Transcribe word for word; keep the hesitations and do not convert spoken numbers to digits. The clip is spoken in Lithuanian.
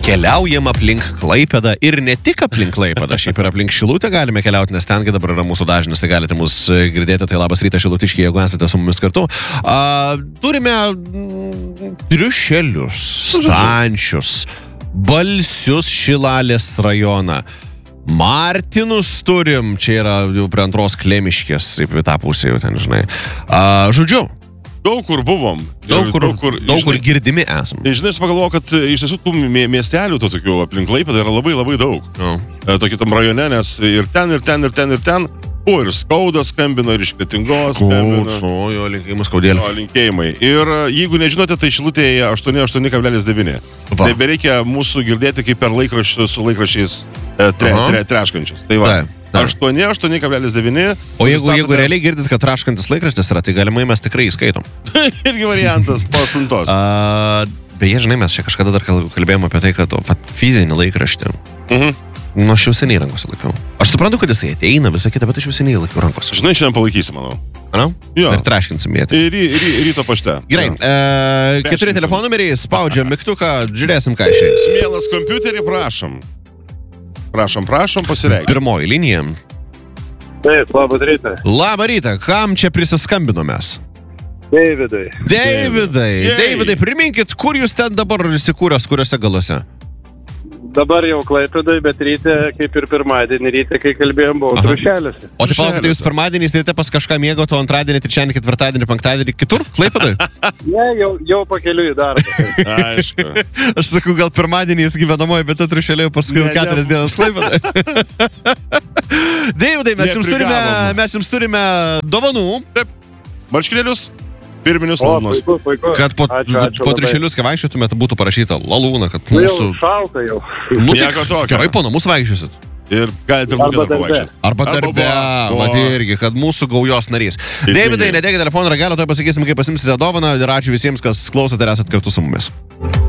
Keliaujam aplink Klaipėdą ir ne tik aplink Klaipėdą, šiaip ir aplink Šilutę galime keliauti, nes ten, kai dabar yra mūsų dažnis, tai galite mus girdėti, tai labas rytas Šilutiškiai, jeigu esate su mumis kartu. A, turime triušelius, stančius, balsius Šilalės rajoną. Martinus turim, čia yra jau prie antros Klemiškės, taip į tą pusę jau ten, žinai. A, žodžiu. Daug kur buvom. Daug kur, daug kur, daug kur girdimi esam. Žinai, aš pagalvoju, kad iš tiesų tų miestelių to tokių aplink Klaipėdą yra labai labai daug. No. Tokį tam rajone, nes ir ten, ir ten, ir ten, ir ten. O, ir Skaudas skambino, ir iš Kretingos skambino. O, jo, linkėjimai Skaudėlį. Jo, linkėjimai. Ir jeigu nežinote, tai Šilutėje aštuoni aštuoni kablelis devyni. Tai bereikia mūsų girdėti kaip per laikraščius su laikraščiais tre, tre, treškančius. Tai va. Tai. aštuoni aštuoni kablelis devyni. O jeigu, statote... jeigu realiai girdit, kad traškantis laikraštis yra, tai galimai mes tikrai įskaitom. Irgi variantas po aštuntos. A, beje, žinai, mes čia kažkada dar kalbėjome apie tai, kad o, fizinį laikraštį. Mhm. Nu, aš jau seniai rankose laikau. Aš suprantu, kad jisai ateina, visą kitą, bet aš jau seniai laikau rankose. Žinai, šiandien palaikysi, manau. Manau? Jo. Ir traškinsim jį. Ir ry, ryto pašte. Gerai, e, keturi telefonų numeriai, spaudžiam mygtuką, žiūrėsim, ką išeis. Mielas kompiuterį, prašom. Prašom, prašom, pasireikšti. Pirmoji linija. Taip, labą rytą. Labą rytą, kam čia prisiskambinom mes? Davidai. Davidai, Davidai, priminkit, kur jūs ten dabar įsikūręs, kuriuose galuose? Dabar jau Klaipėdai, bet ryte, kaip ir pirmadienį ryte, kai kalbėjom, buvau Triušeliuose. O tai palaukite, jūs pirmadieniais ryte pas kažką mėgote, o antradienį, trečiadienį, ketvirtadienį, penktadienį, kitur, Klaipėdai? Ne, jau, jau pakeliu į darbą. Aišku. Aš sakau, gal pirmadienį jis gyvenamoji, bet Triušeliai paskui jau keturias dienas Klaipėdai. Davidai, mes jums turime, mes jums turime dovanų. Taip, marškinėlius. Pirminius o, lalūnus. Puiku, puiku. Kad po, ačiū, ačiū, po triušelius, kai vaikščiotumėte, būtų parašyta lalūna, kad mūsų... Nu jau šalta jau. Nu, tai gerai, po namus vaikščiosit. Ir galite būti pavaikščioti. Arba darbe, vat irgi, kad mūsų gaujos narys. Davidai, nedėkite telefono ragelio, toj pasakysim, kaip pasimsite dovaną ir ačiū visiems, kas klausot ir esat kartu su mumis.